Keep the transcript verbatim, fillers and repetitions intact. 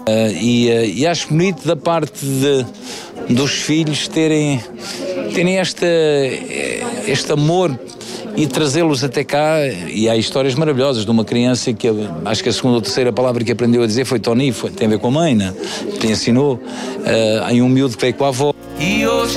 Uh, e, uh, e acho bonito da parte de, dos filhos terem, terem esta, este amor e trazê-los até cá. E há histórias maravilhosas de uma criança que acho que a segunda ou terceira palavra que aprendeu a dizer foi Tony, foi, tem a ver com a mãe, né? Que lhe ensinou. Uh, aí um miúdo que veio com a avó. E hoje